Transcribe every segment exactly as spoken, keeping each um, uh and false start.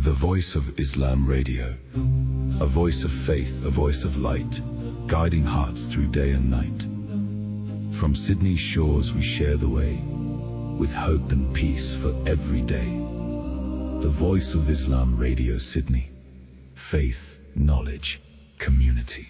The Voice of Islam Radio. A voice of faith, a voice of light, guiding hearts through day and night. From Sydney's shores we share the way, with hope and peace for every day. The Voice of Islam Radio Sydney. Faith, knowledge, community.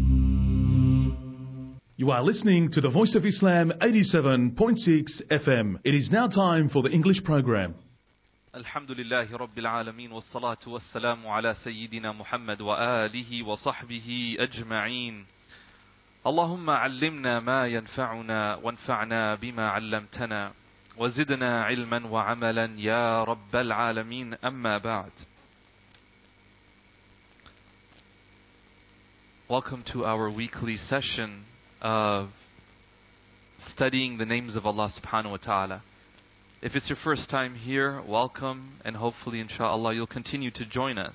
You are listening to the Voice of Islam eighty-seven point six F M. It is now time for the English program. Alhamdulillahi Rabbil Alameen wa salatu wa salamu ala Sayyidina Muhammad wa alihi wa sahbihi ajma'een. Allahumma allimna ma yanfa'una wanfa'na bima allamtana wa zidna ilman wa amalan ya Rabbil Alameen, amma ba'd. Welcome to our weekly session of studying the names of Allah subhanahu wa ta'ala. If it's your first time here, welcome, and hopefully inshaAllah you'll continue to join us.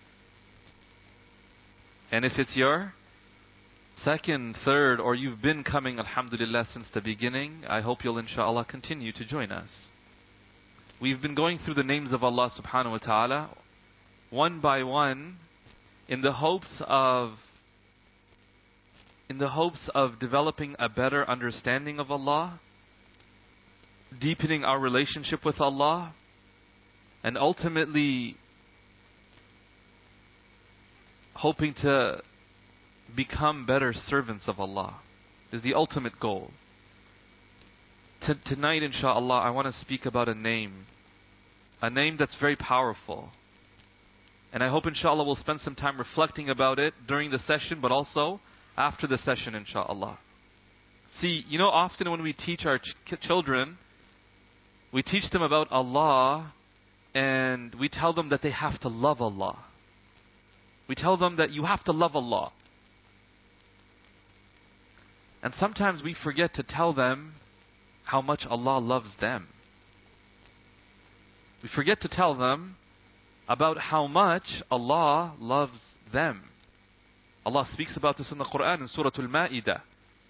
And if it's your second, third, or you've been coming alhamdulillah since the beginning, I hope you'll inshaAllah continue to join us. We've been going through the names of Allah subhanahu wa ta'ala one by one in the hopes of in the hopes of developing a better understanding of Allah, deepening our relationship with Allah, and ultimately hoping to become better servants of Allah is the ultimate goal. T- tonight, inshaAllah, I want to speak about a name, a name that's very powerful. And I hope, inshaAllah, we'll spend some time reflecting about it during the session, but also after the session, inshaAllah. See, you know, often when we teach our ch- children, we teach them about Allah, and we tell them that they have to love Allah. We tell them that you have to love Allah. And sometimes we forget to tell them how much Allah loves them. We forget to tell them about how much Allah loves them. Allah speaks about this in the Quran in Surah Al-Ma'idah.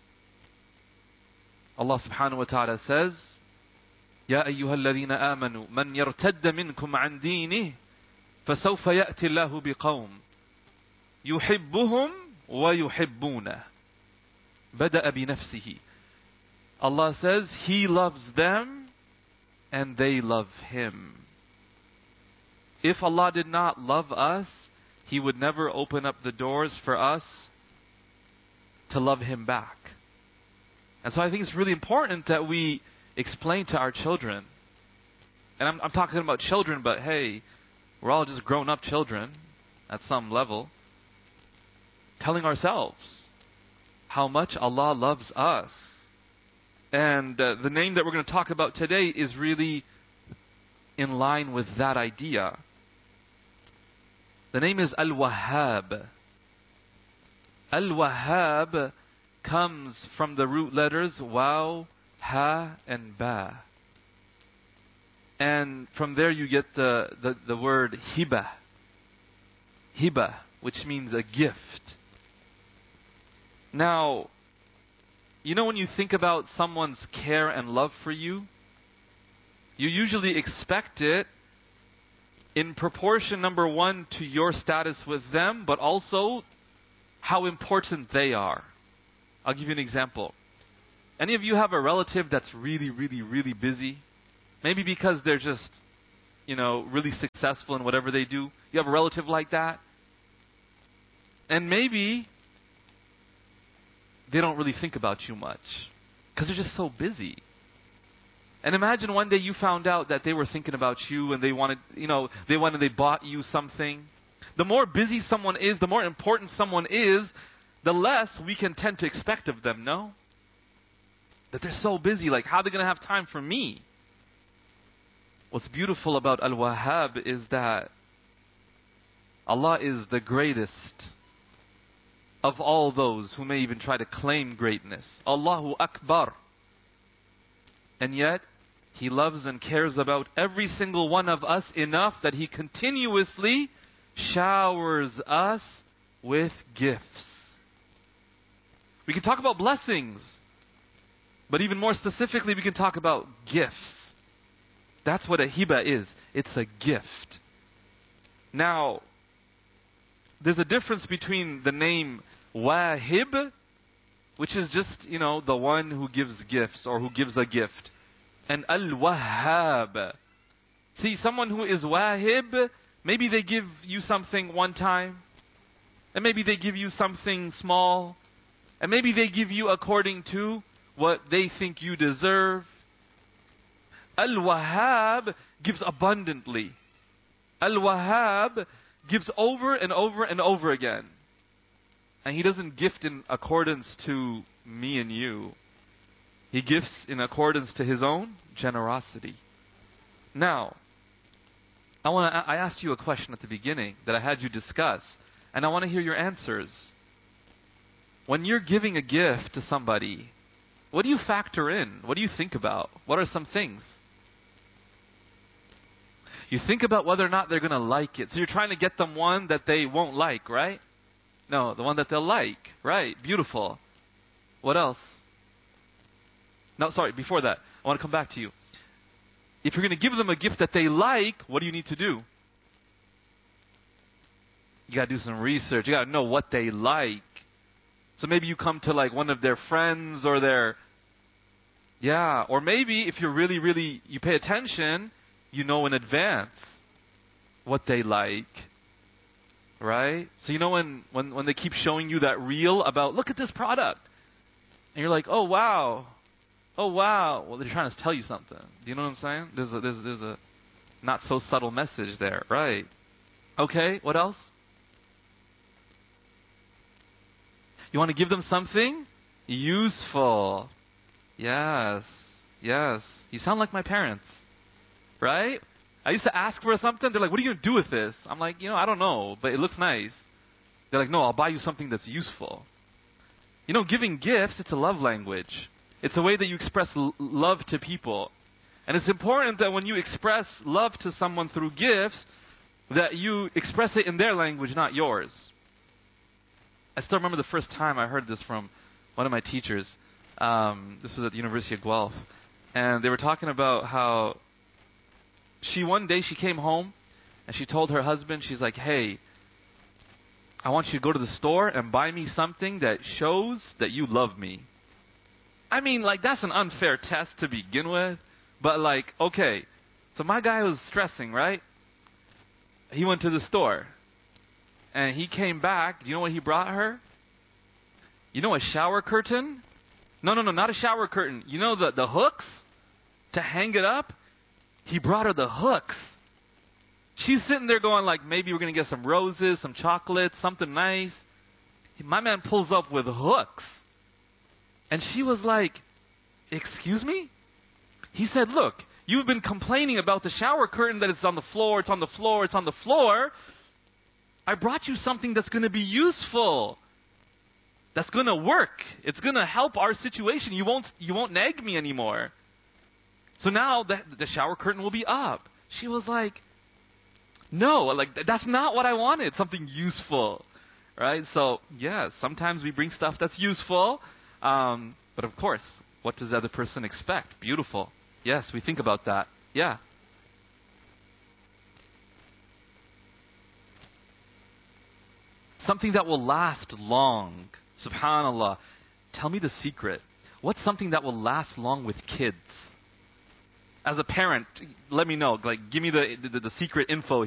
Allah subhanahu wa ta'ala says, يا أيها الذين آمنوا من يرتد منكم عن دينه فسوف يأتي الله بقوم يحبهم ويحبونه بدأ بنفسه. Allah says He loves them and they love Him. If Allah did not love us, He would never open up the doors for us to love Him back. And so I think it's really important that we explain to our children, and I'm, I'm talking about children, but hey, we're all just grown-up children at some level, telling ourselves how much Allah loves us. And uh, the name that we're going to talk about today is really in line with that idea. The name is Al-Wahhab. Al-Wahhab comes from the root letters Waw, Ha, and Ba. And from there you get the, the, the word Hiba. Hiba, which means a gift. Now, you know when you think about someone's care and love for you, you usually expect it in proportion, number one, to your status with them, but also how important they are. I'll give you an example. Any of you have a relative that's really, really, really busy? Maybe because they're just, you know, really successful in whatever they do. You have a relative like that? And maybe they don't really think about you much because they're just so busy. And imagine one day you found out that they were thinking about you and they wanted, you know, they wanted, they bought you something. The more busy someone is, the more important someone is, the less we can tend to expect of them, no? That they're so busy, like how are they going to have time for me? What's beautiful about Al-Wahhab is that Allah is the greatest of all those who may even try to claim greatness. Allahu Akbar. And yet, He loves and cares about every single one of us enough that He continuously showers us with gifts. We can talk about blessings, but even more specifically, we can talk about gifts. That's what a hiba is. It's a gift. Now, there's a difference between the name Wahib, which is just, you know, the one who gives gifts or who gives a gift, and Al-Wahhab. See, someone who is Wahib, maybe they give you something one time, and maybe they give you something small, and maybe they give you according to what they think you deserve. Al-Wahhab gives abundantly. Al-Wahhab gives over and over and over again. And He doesn't gift in accordance to me and you. He gifts in accordance to His own generosity. Now, I want to. I asked you a question at the beginning that I had you discuss, and I want to hear your answers. When you're giving a gift to somebody, what do you factor in? What do you think about? What are some things? You think about whether or not they're going to like it. So you're trying to get them one that they won't like, right? No, the one that they'll like. Right, beautiful. What else? No, sorry, before that, I want to come back to you. If you're going to give them a gift that they like, what do you need to do? You got to do some research. You got to know what they like. So maybe you come to like one of their friends or their... Yeah, or maybe if you're really, really... You pay attention, you know in advance what they like. Right? So you know when, when, when they keep showing you that reel about, look at this product. And you're like, oh, wow. Oh, wow. Well, they're trying to tell you something. Do you know what I'm saying? There's a, there's, there's a not so subtle message there. Right. Okay, what else? You want to give them something useful. Yes. Yes. You sound like my parents. Right? I used to ask for something. They're like, what are you going to do with this? I'm like, you know, I don't know, but it looks nice. They're like, no, I'll buy you something that's useful. You know, giving gifts, it's a love language. It's a way that you express l- love to people. And it's important that when you express love to someone through gifts, that you express it in their language, not yours. I still remember the first time I heard this from one of my teachers. Um, this was at the University of Guelph. And they were talking about how she, one day she came home and she told her husband, she's like, hey, I want you to go to the store and buy me something that shows that you love me. I mean, like, that's an unfair test to begin with. But, like, okay. So my guy was stressing, right? He went to the store. And he came back. Do you know what he brought her? You know a shower curtain? No, no, no, not a shower curtain. You know the, the hooks to hang it up? He brought her the hooks. She's sitting there going like, maybe we're going to get some roses, some chocolates, something nice. My man pulls up with hooks. And she was like, excuse me? He said, look, you've been complaining about the shower curtain that it's on the floor, it's on the floor, it's on the floor. I brought you something that's going to be useful. That's going to work. It's going to help our situation. You won't, you won't nag me anymore. So now the, the shower curtain will be up. She was like, no, like that's not what I wanted. Something useful, right? So yes, sometimes we bring stuff that's useful. Um, but of course, what does the other person expect? Beautiful. Yes, we think about that. Yeah. Something that will last long. SubhanAllah. Tell me the secret. What's something that will last long with kids? As a parent, let me know. Like, give me the the, the secret info